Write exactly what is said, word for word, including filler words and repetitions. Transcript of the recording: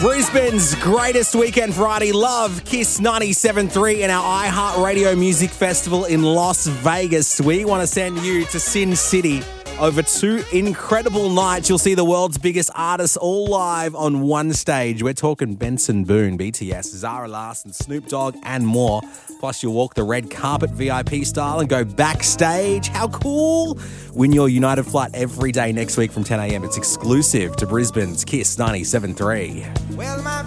Brisbane's greatest weekend variety love, Kiss ninety-seven point three and our iHeartRadio Music Festival in Las Vegas. We want to send you to Sin City over two incredible nights. You'll see the world's biggest artists all live on one stage. We're talking Benson Boone, B T S, Zara Larsson, Snoop Dogg and more. Plus you'll walk the red carpet V I P style and go backstage. How cool! Win your United flight every day next week from ten a.m. It's exclusive to Brisbane's Kiss ninety-seven point three. Well, my